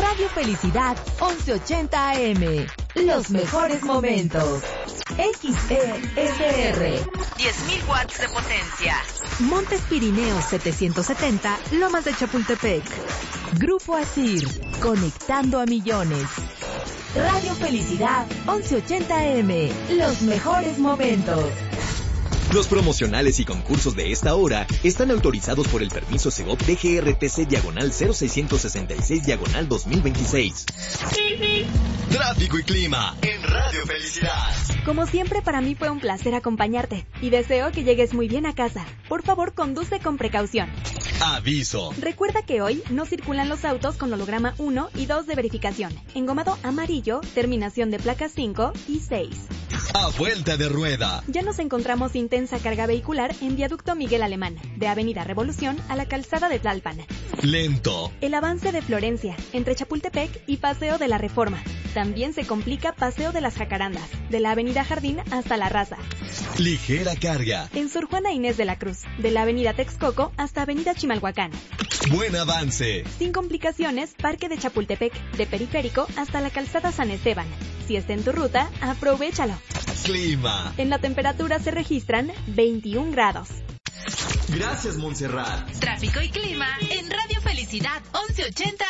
Radio Felicidad 1180 AM. Los mejores momentos. XESR. 10.000 watts de potencia. Montes Pirineos 770, Lomas de Chapultepec. Grupo Asir, conectando a millones. Radio Felicidad 1180 AM. Los mejores momentos. Los promocionales y concursos de esta hora están autorizados por el permiso Segov DGRTC/0666/2026. Tráfico y clima en Radio Felicidad. Como siempre, para mí fue un placer acompañarte y deseo que llegues muy bien a casa. Por favor, conduce con precaución. Aviso. Recuerda que hoy no circulan los autos con holograma 1 y 2 de verificación. Engomado amarillo, terminación de placas 5 y 6. A vuelta de rueda. Ya nos encontramos intensa carga vehicular en Viaducto Miguel Alemán, de Avenida Revolución a la calzada de Tlalpan. Lento. El avance de Florencia, entre Chapultepec y Paseo de la Reforma. También se complica Paseo de las Jacarandas, de la Avenida Jardín hasta La Raza. Ligera carga. En Sor Juana Inés de la Cruz, de la Avenida Texcoco hasta Avenida Chimalhuacán. Buen avance. Sin complicaciones, Parque de Chapultepec, de Periférico hasta la calzada San Esteban. Si está en tu ruta, aprovéchalo. Clima. En la temperatura se registran 21 grados. Gracias, Montserrat. Tráfico y clima en Radio Felicidad 1180